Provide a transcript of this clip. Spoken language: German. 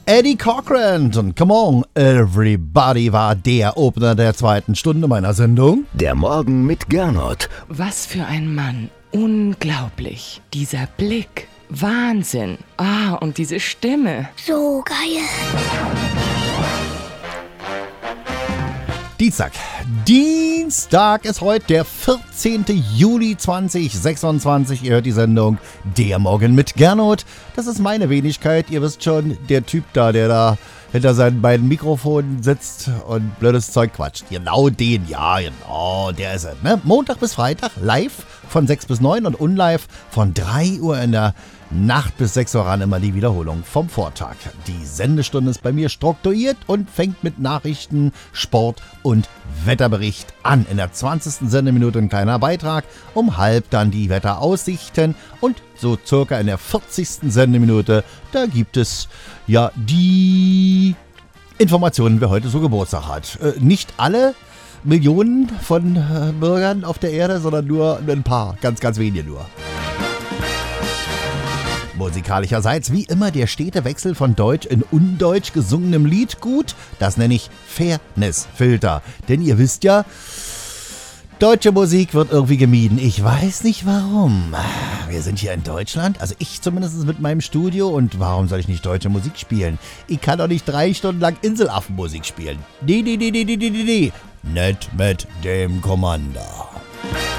Eddie Cochran und Come On Everybody war der Opener der zweiten Stunde meiner Sendung. Der Morgen mit Gernot. Was für ein Mann. Unglaublich. Dieser Blick. Wahnsinn. Und diese Stimme. So geil. Dienstag ist heute der 14. Juli 2026. Ihr hört die Sendung Der Morgen mit Gernot. Das ist meine Wenigkeit. Ihr wisst schon, der Typ da, der da hinter seinen beiden Mikrofonen sitzt und blödes Zeug quatscht. Genau den, ja, genau, der ist es. Ne? Montag bis Freitag live von 6 bis 9 und unlive von 3 Uhr in der Nacht bis 6 Uhr ran, immer die Wiederholung vom Vortag. Die Sendestunde ist bei mir strukturiert und fängt mit Nachrichten, Sport und Wetterbericht an. In der 20. Sendeminute ein kleiner Beitrag, um halb dann die Wetteraussichten und so circa in der 40. Sendeminute, da gibt es ja die Informationen, wer heute so Geburtstag hat. Nicht alle Millionen von Bürgern auf der Erde, sondern nur ein paar, ganz, ganz wenige nur. Musikalischerseits wie immer der stete Wechsel von Deutsch in Undeutsch gesungenem Lied gut. Das nenne ich Fairness-Filter. Denn ihr wisst ja, deutsche Musik wird irgendwie gemieden. Ich weiß nicht warum. Wir sind hier in Deutschland, also ich zumindest mit meinem Studio. Und warum soll ich nicht deutsche Musik spielen? Ich kann doch nicht 3 Stunden lang Inselaffenmusik spielen. Nee. Nicht mit dem Commander.